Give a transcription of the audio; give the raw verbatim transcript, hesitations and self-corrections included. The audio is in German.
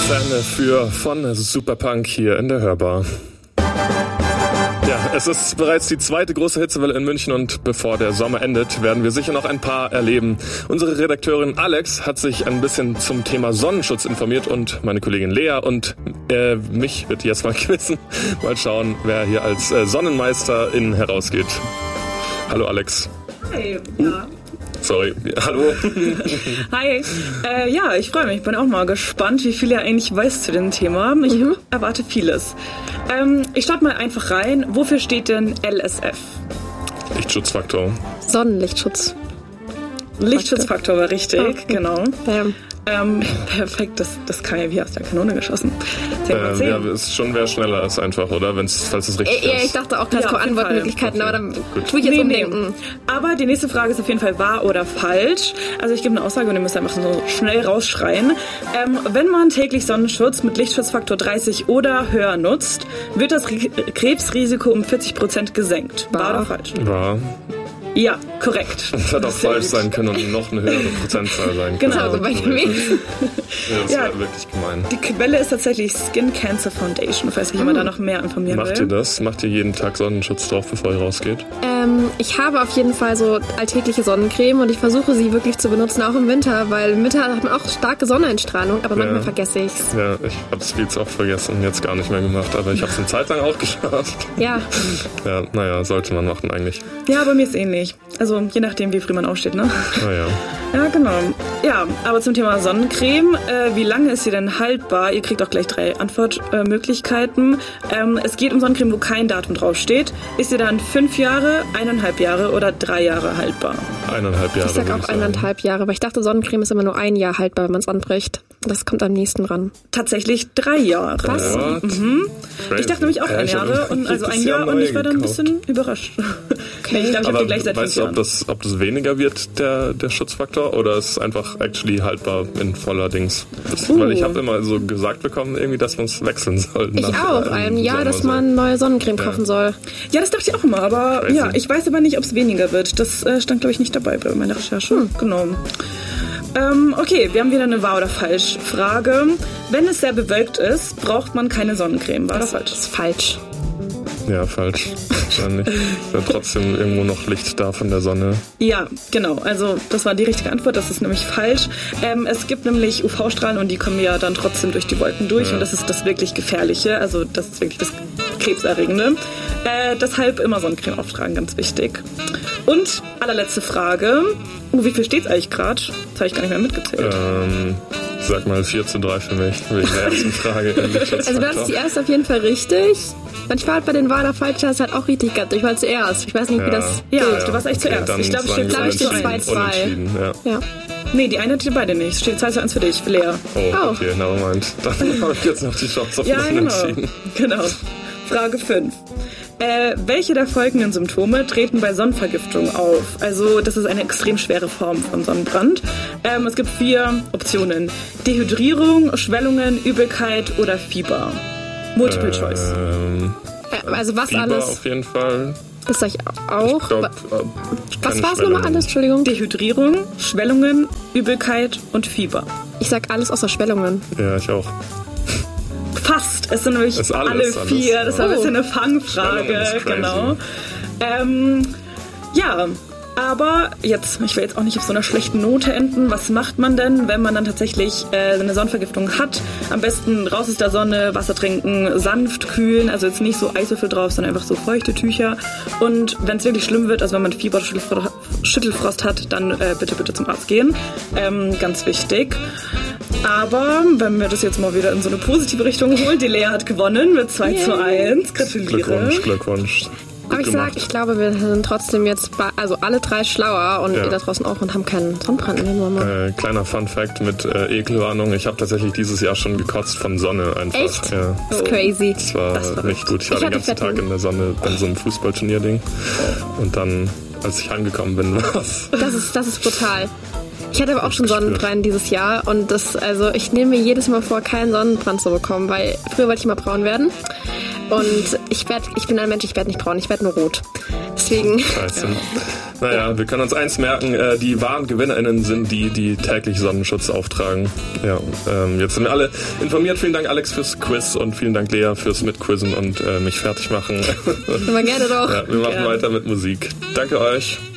Szene für von Superpunk hier in der Hörbar. Ja, es ist bereits die zweite große Hitzewelle in München und bevor der Sommer endet, werden wir sicher noch ein paar erleben. Unsere Redakteurin Alex hat sich ein bisschen zum Thema Sonnenschutz informiert und meine Kollegin Lea und äh, mich wird jetzt mal quizzen. Mal schauen, wer hier als äh, Sonnenmeisterin herausgeht. Hallo Alex. Hi, ja. Sorry, hallo. Hi, äh, ja, ich freue mich. Ich bin auch mal gespannt, wie viel ihr eigentlich weiß zu dem Thema. Ich mhm. erwarte vieles. Ähm, ich starte mal einfach rein. Wofür steht denn L S F? Lichtschutzfaktor. Sonnenlichtschutz. Lichtschutzfaktor war richtig, oh. genau. Ja. Ähm, perfekt, das, das kann ja wie aus der Kanone geschossen. Ähm, ja, ist schon wäre schneller als einfach, oder? Wenn's, falls es richtig äh, ist. Ja, ich dachte auch, du hast ja, Antwortmöglichkeiten, okay. aber dann Gut. tue ich jetzt nee, umdenken. Nee. Aber die nächste Frage ist auf jeden Fall wahr oder falsch. Also ich gebe eine Aussage und ihr müsst einfach so schnell rausschreien. Ähm, wenn man täglich Sonnenschutz mit Lichtschutzfaktor dreißig oder höher nutzt, wird das Re- Krebsrisiko um vierzig Prozent gesenkt. Wahr, wahr oder falsch? Wahr. Ja, korrekt. Das hätte auch falsch gut. sein können und noch eine höhere Prozentzahl sein können. Genau. Also bei mir. Ja, das ja, wäre wirklich gemein. Die Quelle ist tatsächlich Skin Cancer Foundation, falls sich jemand mm. da noch mehr informieren Macht will. Macht ihr das? Macht ihr jeden Tag Sonnenschutz drauf, bevor ihr rausgeht? Ähm, ich habe auf jeden Fall so alltägliche Sonnencreme und ich versuche sie wirklich zu benutzen, auch im Winter, weil im Winter hat man auch starke Sonneneinstrahlung, aber manchmal ja. vergesse ich es. Ja, ich habe es viel zu oft vergessen und jetzt gar nicht mehr gemacht, aber ich habe es eine Zeit lang auch geschafft. Ja. Ja, naja, sollte man machen eigentlich. Ja, bei mir ist ähnlich. Also je nachdem, wie früh man aufsteht, ne? Naja. Ja, genau. Ja, aber zum Thema Sonnencreme. Äh, wie lange ist sie denn haltbar? Ihr kriegt auch gleich drei Antwortmöglichkeiten. Äh, ähm, es geht um Sonnencreme, wo kein Datum draufsteht. Ist sie dann fünf Jahre, eineinhalb Jahre oder drei Jahre haltbar? Eineinhalb Jahre. Ich sag auch ich eineinhalb Jahre, weil ich dachte, Sonnencreme ist immer nur ein Jahr haltbar, wenn man es anbricht. Das kommt am nächsten ran. Tatsächlich drei Jahre. Was? Mhm. Ich dachte nämlich auch ein Jahr, und also ein Jahr und ich war dann ein bisschen überrascht. Okay. Ich glaube, ich habe die gleich seit weißt du, ob das, ob das weniger wird, der, der Schutzfaktor, oder ist es einfach actually haltbar in voller Dings? Das, uh. Weil ich habe immer so gesagt bekommen, irgendwie, dass wir es wechseln sollen. Ich auch, ein Jahr, dass man neue Sonnencreme ja. kaufen soll. Ja, das dachte ich auch immer, aber Crazy. ja, ich weiß aber nicht, ob es weniger wird. Das äh, stand, glaube ich, nicht dabei bei meiner Recherche. Hm. Genau. Ähm, okay, wir haben wieder eine Wahr- oder Falsch-Frage. Wenn es sehr bewölkt ist, braucht man keine Sonnencreme. Wahr oder falsch? Das ist falsch. Ja, falsch. Wahrscheinlich. Ist ja trotzdem irgendwo noch Licht da von der Sonne. Ja, genau. Also das war die richtige Antwort. Das ist nämlich falsch. Ähm, es gibt nämlich U V-Strahlen und die kommen ja dann trotzdem durch die Wolken durch. Ja. Und das ist das wirklich Gefährliche. Also das ist wirklich das Krebserregende. Äh, deshalb immer Sonnencreme auftragen, ganz wichtig. Und allerletzte Frage. Uh, wie viel steht's eigentlich gerade? Das habe ich gar nicht mehr mitgezählt. Ähm... Sag mal vier zu drei für mich, wegen der ersten Frage. Also du hast die erste auf jeden Fall richtig. Manchmal bei den Wahr oder Falsch hast du halt auch richtig gehabt. Ich war zuerst. Ich weiß nicht, ja. wie das Ja, geht. ja. Du warst echt zuerst. Okay, ich glaube, es steht zwei zu zwei. Ja. ja. Nee, die eine hat ihr beide nicht. Es steht zwei zu eins für dich, für Lea. Oh, okay, oh. nevermind. Dann habe ich jetzt noch die Chance auf ja, den genau. Unentschieden. Genau. Frage fünf. Äh, welche der folgenden Symptome treten bei Sonnenvergiftung auf? Also das ist eine extrem schwere Form von Sonnenbrand. Ähm, es gibt vier Optionen. Dehydrierung, Schwellungen, Übelkeit oder Fieber. Multiple ähm, Choice. Also was Fieber alles? Auf jeden Fall. Das sag ich auch. Ich glaub, was war es nochmal alles? Entschuldigung. Dehydrierung, Schwellungen, Übelkeit und Fieber. Ich sag alles außer Schwellungen. Ja, ich auch. Fast. Es sind nämlich alles, alle vier. Alles. Das war oh. ein bisschen eine Fangfrage. Genau. Ähm, ja, aber jetzt, ich will jetzt auch nicht auf so einer schlechten Note enden. Was macht man denn, wenn man dann tatsächlich äh, eine Sonnenvergiftung hat? Am besten raus aus der Sonne, Wasser trinken, sanft kühlen. Also jetzt nicht so Eiswürfel drauf, sondern einfach so feuchte Tücher. Und wenn es wirklich schlimm wird, also wenn man Fieber oder Schüttelfrost hat, dann äh, bitte, bitte zum Arzt gehen. Ähm, ganz wichtig. Aber wenn wir das jetzt mal wieder in so eine positive Richtung holen, die Lea hat gewonnen mit zwei zu eins. Gratuliere. Glückwunsch, Glückwunsch. Aber ich sag, ich glaube, wir sind trotzdem jetzt bei, also alle drei schlauer und ja. ihr da draußen auch und haben keinen Sonnenbrand in den Sommer. Äh, kleiner Fun-Fact mit äh, Ekelwarnung. Ich habe tatsächlich dieses Jahr schon gekotzt von Sonne einfach. Echt? Ja. Das ist crazy. Das war, das war nicht gut. Ich war ich den ganzen Tag in der Sonne bei so einem Fußballturnier-Ding. Und dann, als ich heimgekommen bin, war's. Das ist, das ist brutal. Ich hatte aber auch schon Sonnenbrand dieses Jahr und das, also ich nehme mir jedes Mal vor, keinen Sonnenbrand zu bekommen, weil früher wollte ich mal braun werden und ich werd, ich bin ein Mensch, ich werde nicht braun, ich werde nur rot. Deswegen. Scheiße. Naja, wir können uns eins merken, äh, die wahren GewinnerInnen sind die, die täglich Sonnenschutz auftragen. Ja, ähm, jetzt sind wir alle informiert. Vielen Dank, Alex, fürs Quiz und vielen Dank, Lea, fürs Mitquizzen und äh, mich fertig machen. Immer gerne doch. Ja, wir machen ja. weiter mit Musik. Danke euch.